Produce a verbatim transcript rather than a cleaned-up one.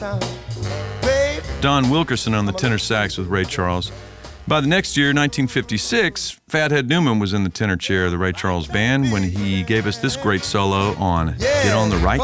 Don Wilkerson on the tenor sax with Ray Charles. By the next year, nineteen fifty-six, Fathead Newman was in the tenor chair of the Ray Charles Band when he gave us this great solo on Get on the Right